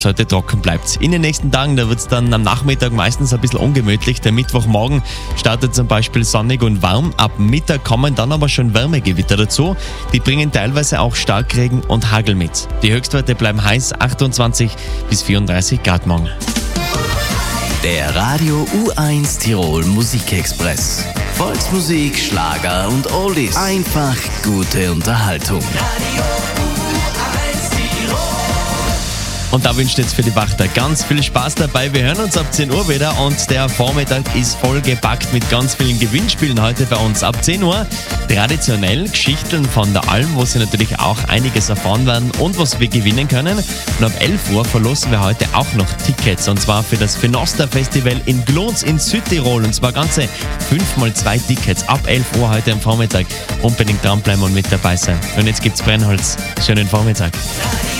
heute trocken bleibt. In den nächsten Tagen, da wird es dann am Nachmittag meistens ein bisschen ungemütlich. Der Mittwochmorgen startet zum Beispiel sonnig und warm. Ab Mittag kommen dann aber schon Wärmegewitter dazu. Die bringen teilweise auch Starkregen und Hagel mit. Die Höchstwerte bleiben heiß, 28 bis 34 Grad morgen. Der Radio U1 Tirol Musikexpress. Volksmusik, Schlager und Oldies. Einfach gute Unterhaltung. Und da wünscht jetzt für die Wachter ganz viel Spaß dabei. Wir hören uns ab 10 Uhr wieder und der Vormittag ist vollgepackt mit ganz vielen Gewinnspielen heute bei uns. Ab 10 Uhr traditionell Geschichten von der Alm, wo Sie natürlich auch einiges erfahren werden und was wir gewinnen können. Und ab 11 Uhr verlosen wir heute auch noch Tickets und zwar für das Fenosta Festival in Glunz in Südtirol und zwar ganze 5x2 Tickets ab 11 Uhr heute am Vormittag. Unbedingt dranbleiben und mit dabei sein. Und jetzt gibt's Brennholz. Schönen Vormittag.